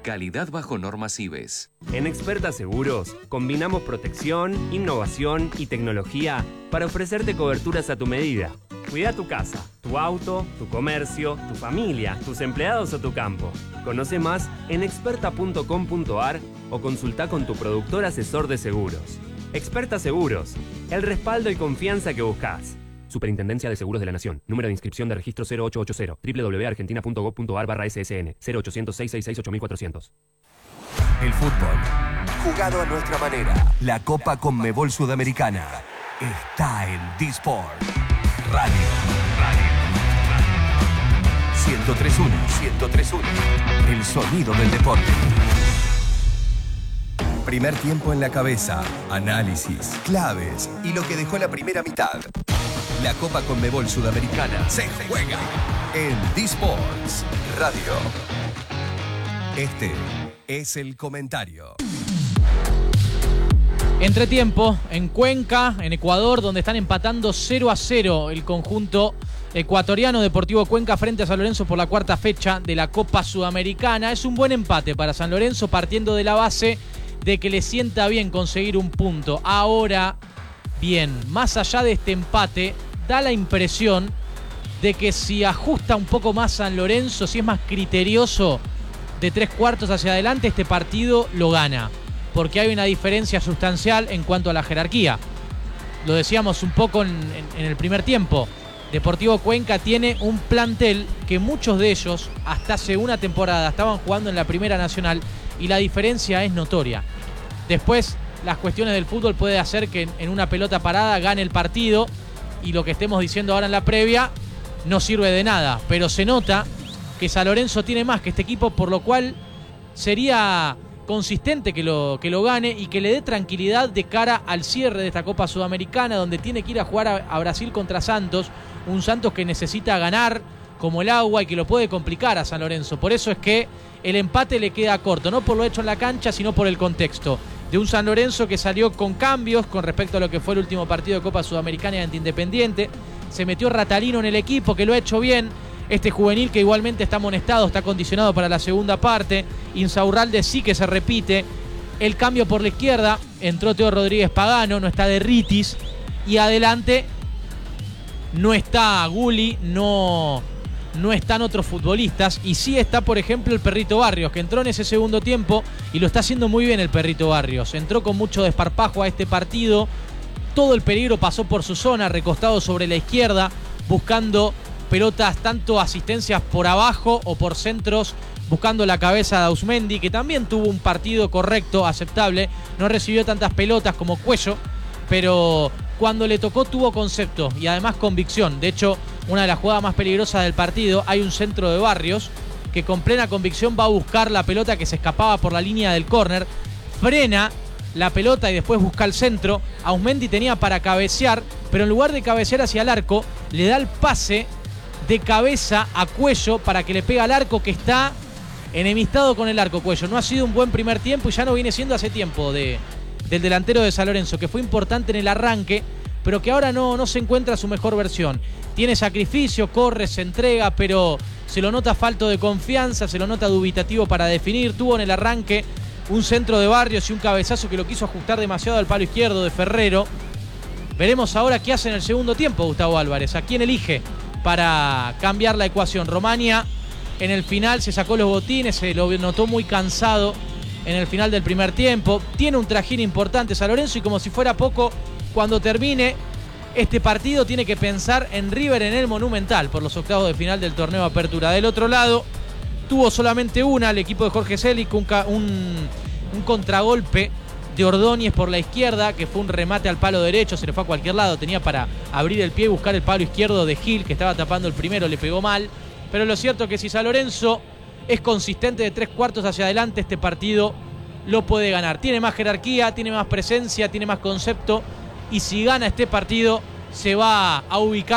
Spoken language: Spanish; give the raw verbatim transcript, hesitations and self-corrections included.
Calidad bajo normas I B E S. En Experta Seguros, combinamos protección, innovación y tecnología para ofrecerte coberturas a tu medida. Cuida tu casa, tu auto, tu comercio, tu familia, tus empleados o tu campo. Conoce más en experta punto com punto a r o consulta con tu productor asesor de seguros. Experta Seguros, el respaldo y confianza que buscas. Superintendencia de Seguros de la Nación. Número de inscripción de registro cero ocho ocho cero. doble u doble u doble u punto argentina punto gob punto a r barra S S N. cero ochocientos, seiscientos sesenta y seis, ocho mil cuatrocientos. El fútbol, jugado a nuestra manera. La Copa Conmebol Sudamericana está en D-Sport Radio. ciento tres punto uno. ciento tres punto uno. El sonido del deporte. Primer tiempo en la cabeza, análisis, claves y lo que dejó la primera mitad. La Copa Conmebol Sudamericana se juega en D-Sports Radio. Este es el comentario. Entretiempo en Cuenca, en Ecuador, donde están empatando cero a cero el conjunto ecuatoriano. Deportivo Cuenca frente a San Lorenzo por la cuarta fecha de la Copa Sudamericana. Es un buen empate para San Lorenzo, partiendo de la base de que le sienta bien conseguir un punto. Ahora, bien, más allá de este empate, da la impresión de que si ajusta un poco más San Lorenzo, si es más criterioso de tres cuartos hacia adelante, este partido lo gana, porque hay una diferencia sustancial en cuanto a la jerarquía. Lo decíamos un poco en, en, en el primer tiempo. Deportivo Cuenca tiene un plantel que muchos de ellos, hasta hace una temporada, estaban jugando en la Primera Nacional, y la diferencia es notoria. Después, las cuestiones del fútbol puede hacer que en una pelota parada gane el partido, y lo que estemos diciendo ahora en la previa no sirve de nada, pero se nota que San Lorenzo tiene más que este equipo, por lo cual sería consistente que lo, que lo gane y que le dé tranquilidad de cara al cierre de esta Copa Sudamericana, donde tiene que ir a jugar a, a Brasil contra Santos, un Santos que necesita ganar como el agua y que lo puede complicar a San Lorenzo. Por eso es que el empate le queda corto, no por lo hecho en la cancha, sino por el contexto de un San Lorenzo que salió con cambios con respecto a lo que fue el último partido de Copa Sudamericana ante Independiente. Se metió Ratalino en el equipo, que lo ha hecho bien. Este juvenil que igualmente está amonestado, está condicionado para la segunda parte. Insaurralde sí que se repite. El cambio por la izquierda, entró Teo Rodríguez Pagano, no está Derritis. Y adelante no está Gulli, no, no están otros futbolistas. Y sí está, por ejemplo, el Perrito Barrios, que entró en ese segundo tiempo y lo está haciendo muy bien el Perrito Barrios. Entró con mucho desparpajo a este partido. Todo el peligro pasó por su zona, recostado sobre la izquierda, buscando pelotas, tanto asistencias por abajo o por centros, buscando la cabeza de Ausmendi, que también tuvo un partido correcto, aceptable. No recibió tantas pelotas como Cuello, pero cuando le tocó tuvo concepto y además convicción. De hecho, una de las jugadas más peligrosas del partido, hay un centro de Barrios que con plena convicción va a buscar la pelota que se escapaba por la línea del córner, frena la pelota y después busca el centro. Ausmendi tenía para cabecear, pero en lugar de cabecear hacia el arco, le da el pase de cabeza a Cuello para que le pegue al arco, que está enemistado con el arco. Cuello no ha sido un buen primer tiempo y ya no viene siendo hace tiempo de, del delantero de San Lorenzo, que fue importante en el arranque, pero que ahora no, no se encuentra su mejor versión. Tiene sacrificio, corre, se entrega, pero se lo nota falto de confianza, se lo nota dubitativo para definir. Tuvo en el arranque un centro de Barrios y un cabezazo que lo quiso ajustar demasiado al palo izquierdo de Ferrero. Veremos ahora qué hace en el segundo tiempo Gustavo Álvarez, a quién elige para cambiar la ecuación. Romaña en el final se sacó los botines, se lo notó muy cansado en el final del primer tiempo. Tiene un trajín importante San Lorenzo y, como si fuera poco, cuando termine este partido tiene que pensar en River en el Monumental por los octavos de final del torneo Apertura. Del otro lado tuvo solamente una el equipo de Jorge Selic, un, un, un contragolpe de Ordóñez por la izquierda, que fue un remate al palo derecho, se le fue a cualquier lado, tenía para abrir el pie y buscar el palo izquierdo de Gil, que estaba tapando el primero, le pegó mal. Pero lo cierto es que si San Lorenzo es consistente de tres cuartos hacia adelante, este partido lo puede ganar. Tiene más jerarquía, tiene más presencia, tiene más concepto, y si gana este partido se va a ubicar